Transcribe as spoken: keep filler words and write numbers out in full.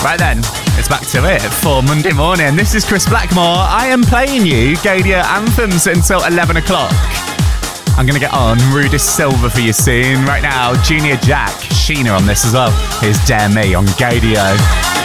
Right then, it's back to it for Monday morning. This is Chris Blackmore. I am playing you Gaydio anthems until eleven o'clock. I'm going to get on Rudy Silver for you soon. Right now, Junior Jack, Sheena on this as well. Here's Dare Me on Gaydio.